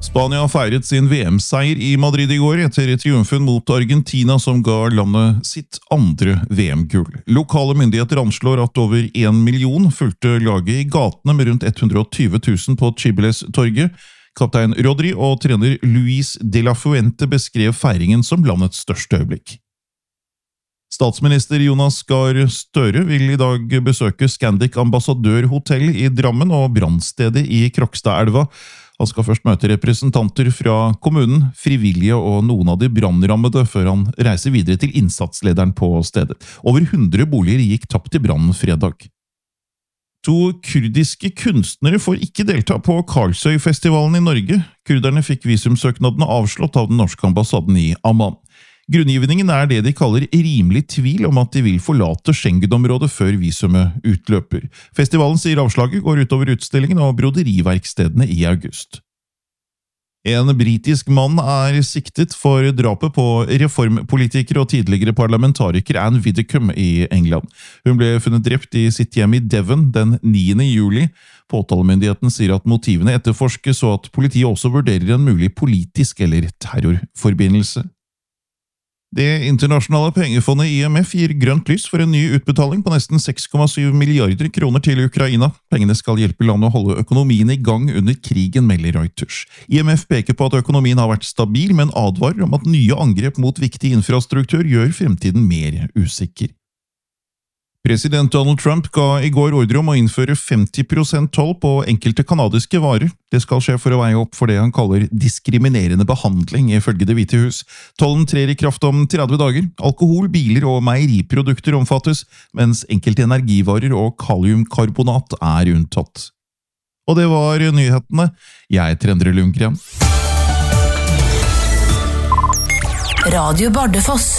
Spania feiret sin VM-seier i Madrid i går etter triumfen mot Argentina som ga landet sitt andre VM-gull. Lokale myndigheter anslår at over 1 million fulgte laget i gatene med rundt 120 000 på Chibles-torget. Kaptein Rodri og trener Luis de la Fuente beskrev feiringen som landets største øyeblikk. Statsminister Jonas Gahr Støre vil i dag besøke Scandic Ambassadør Hotel i Drammen og brannstedet i Krokstadelva. Han skal først møte representanter fra kommunen, frivillige og noen av de brannrammede før han reiser videre til innsatslederen på stedet. Over 100 boliger gikk tapt i brannen fredag. 2 kurdiske kunstnere får ikke delta på Karlsøy-festivalen i Norge. Kurderne fikk visumsøknadene avslått av den norske ambassaden i Amman. Grunngivningen det de kaller rimelig tvil om at de vil forlate Schengen-området før visumet utløper. Festivalen sier avslaget går utover utstillingen og broderiverkstedene i august. En britisk mann siktet for drapet på reformpolitiker og tidligere parlamentariker Anne Widdecombe i England. Hun ble funnet drept i sitt hjem i Devon den 9. juli. Påtalemyndigheten sier at motivene etterforskes og at politiet også vurderer en mulig politisk eller terrorforbindelse. Det internasjonale pengefondet IMF gir grønt lys for en ny utbetaling på nesten 6,7 milliarder kroner til Ukraina. Pengene skal hjelpe landet å holde økonomien i gang under krigen, melder Reuters. IMF peker på at økonomien har vært stabil, men advarer om at nye angrep mot viktig infrastruktur gjør fremtiden mer usikker. President Donald Trump ga i går ordre om å innføre 50% toll på enkelte kanadiske varer. Det skal skje for å veie opp for det han kaller diskriminerende behandling, ifølge Det hvite hus. Tollen trer i kraft om 30 dager. Alkohol, biler og meieriprodukter omfattes, mens enkelte energivarer og kaliumkarbonat unntatt. Og det var nyhetene. Jeg heter Endre Lundgren. Radio Bardufoss.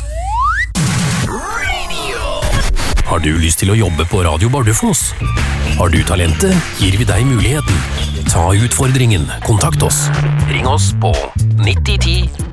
Har du lyst til å jobbe på Radio Bardufoss? Har du talentet, gir vi deg muligheten. Ta utfordringen. Kontakt oss. Ring oss på 9010